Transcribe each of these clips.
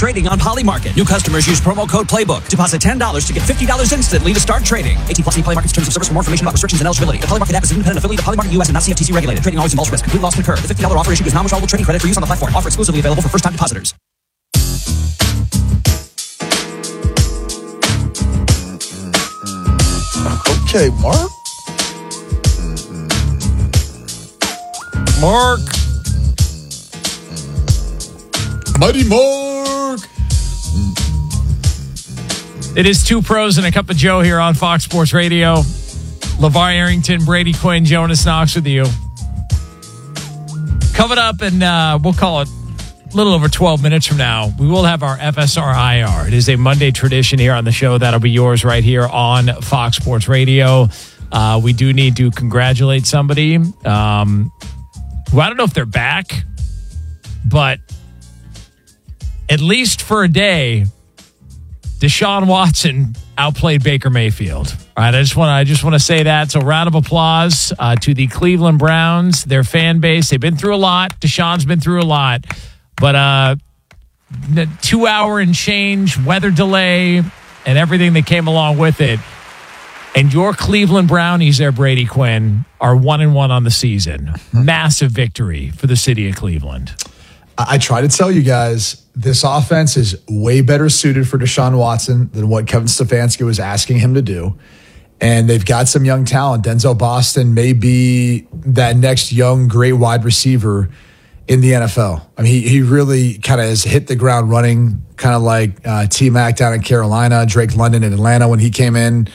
trading on Polymarket. New customers use promo code PLAYBOOK. Deposit $10 to get $50 instantly to start trading. 18+ Polymarket's terms of service. For more information about restrictions and eligibility. The Polymarket app is an independent affiliate of Polymarket US and not CFTC regulated. Trading always involves risk. Complete loss can occur. The $50 offer issued is non-withdrawable trading credit for use on the platform. Offer exclusively available for first-time depositors. Okay, Mark. Mark. Mighty Mark. It is Two Pros and a Cup of Joe here on Fox Sports Radio. LeVar Arrington, Brady Quinn, Jonas Knox with you. Coming up, and we'll call it a little over 12 minutes from now, we will have our FSR IR. It is a Monday tradition here on the show. That'll be yours right here on Fox Sports Radio. We do need to congratulate somebody. Who I don't know if they're back, but at least for a day, Deshaun Watson outplayed Baker Mayfield. All right, I just want to say that. So, round of applause to the Cleveland Browns, their fan base. They've been through a lot. Deshaun's been through a lot, but 2 hour and change weather delay and everything that came along with it. And your Cleveland Brownies there, Brady Quinn, are 1-1 on the season. Massive victory for the city of Cleveland. I try to tell you guys, this offense is way better suited for Deshaun Watson than what Kevin Stefanski was asking him to do. And they've got some young talent. Denzel Boston may be that next young, great wide receiver in the NFL. I mean, he really kind of has hit the ground running, kind of like T-Mac down in Carolina, Drake London in Atlanta when he came in.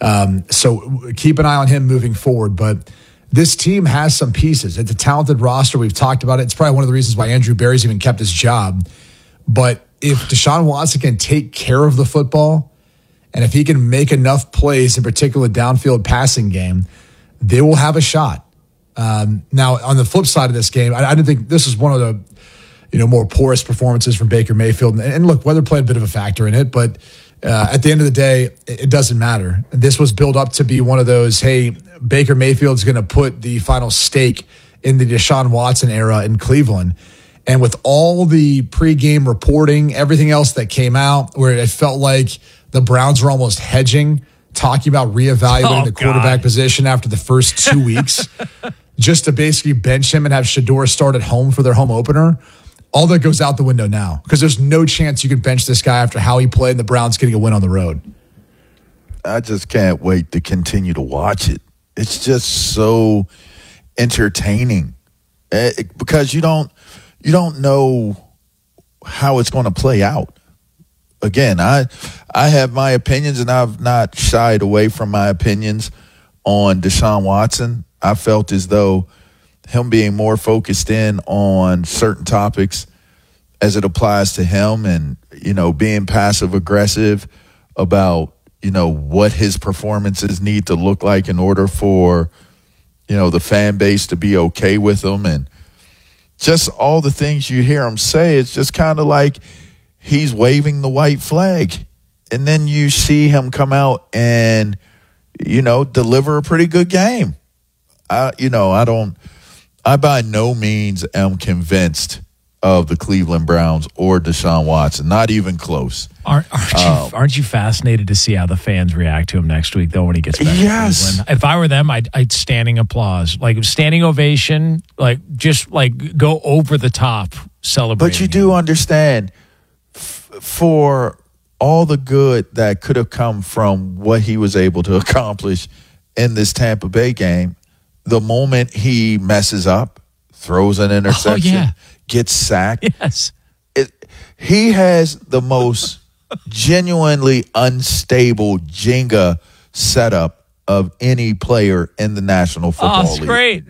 So keep an eye on him moving forward. But this team has some pieces. It's a talented roster. We've talked about it. It's probably one of the reasons why Andrew Berry's even kept his job. But if Deshaun Watson can take care of the football, and if he can make enough plays, in particular downfield passing game, they will have a shot. Now, on the flip side of this game, I didn't think this was one of the more porous performances from Baker Mayfield. And look, weather played a bit of a factor in it, but at the end of the day, it doesn't matter. This was built up to be one of those, hey, Baker Mayfield's going to put the final stake in the Deshaun Watson era in Cleveland. And with all the pregame reporting, everything else that came out, where it felt like the Browns were almost hedging, talking about reevaluating the quarterback position after the first 2 weeks, just to basically bench him and have Shedeur start at home for their home opener. All that goes out the window now because there's no chance you can bench this guy after how he played and the Browns getting a win on the road. I just can't wait to continue to watch it. It's just so entertaining because you don't know how it's going to play out. Again, I have my opinions, and I've not shied away from my opinions on Deshaun Watson. I felt as though him being more focused in on certain topics as it applies to him and, being passive aggressive about, what his performances need to look like in order for, the fan base to be okay with him. And just all the things you hear him say, it's just kind of like he's waving the white flag. And then you see him come out and, deliver a pretty good game. I by no means am convinced of the Cleveland Browns or Deshaun Watson. Not even close. Aren't you fascinated to see how the fans react to him next week, though, when he gets back to Cleveland? If I were them, I'd standing applause. Like, standing ovation, go over the top celebrating. But you do understand, for all the good that could have come from what he was able to accomplish in this Tampa Bay game, the moment he messes up, throws an interception, gets sacked, he has the most genuinely unstable Jenga setup of any player in the National Football League. It's great.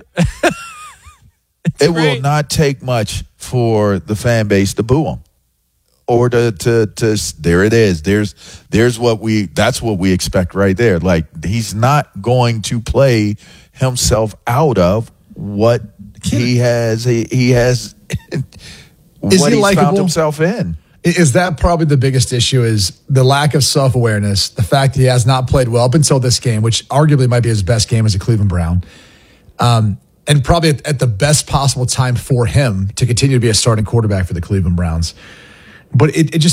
It will not take much for the fan base to boo him. Or to there it is. That's what we expect right there. Like, he's not going to play himself out of what he has what he's found himself in. Is that probably the biggest issue, is the lack of self-awareness, the fact that he has not played well up until this game, which arguably might be his best game as a Cleveland Brown, and probably at the best possible time for him to continue to be a starting quarterback for the Cleveland Browns. But it just